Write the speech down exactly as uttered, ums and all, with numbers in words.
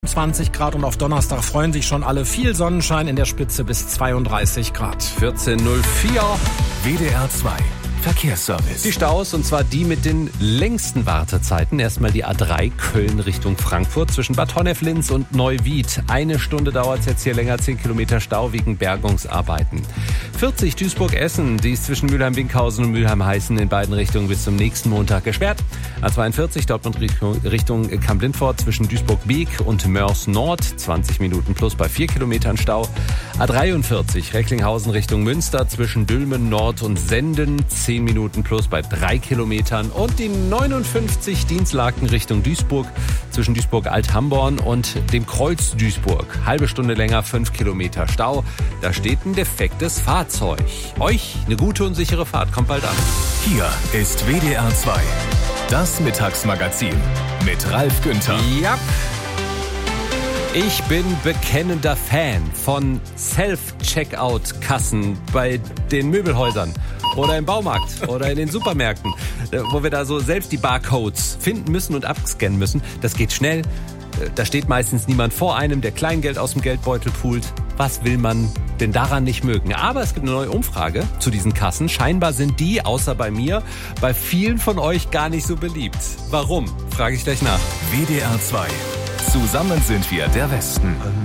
zwanzig Grad und auf Donnerstag freuen sich schon alle. Viel Sonnenschein, in der Spitze bis zweiunddreißig Grad. vierzehn Uhr null vier. W D R zwei Verkehrsservice. Die Staus, und zwar die mit den längsten Wartezeiten. Erstmal die A drei Köln Richtung Frankfurt zwischen Bad Honnef-Linz und Neuwied. Eine Stunde dauert es jetzt hier länger, zehn Kilometer Stau wegen Bergungsarbeiten. vierzig Duisburg-Essen, die ist zwischen Mülheim-Winkhausen und Mülheim-Heißen in beiden Richtungen bis zum nächsten Montag gesperrt. A zweiundvierzig Dortmund Richtung Kamp-Lindfort zwischen Duisburg-Beek und Mörs Nord, zwanzig Minuten plus bei vier Kilometern Stau. A dreiundvierzig Recklinghausen Richtung Münster zwischen Dülmen Nord und Senden, zehn Minuten plus bei drei Kilometern. Und die neunundfünfzig Dienstlaken Richtung Duisburg zwischen Duisburg-Alt-Hamborn und dem Kreuz Duisburg. Halbe Stunde länger, fünf Kilometer Stau. Da steht ein defektes Fahrzeug. Euch eine gute und sichere Fahrt. Kommt bald an. Hier ist W D R zwei. Das Mittagsmagazin mit Ralf Günther. Ja. Ich bin bekennender Fan von Self-Checkout-Kassen bei den Möbelhäusern oder im Baumarkt oder in den Supermärkten, wo wir da so selbst die Barcodes finden müssen und abscannen müssen. Das geht schnell. Da steht meistens niemand vor einem, der Kleingeld aus dem Geldbeutel poolt. Was will man denn daran nicht mögen? Aber es gibt eine neue Umfrage zu diesen Kassen. Scheinbar sind die, außer bei mir, bei vielen von euch gar nicht so beliebt. Warum? Frage ich gleich nach. W D R zwei. Zusammen sind wir der Westen.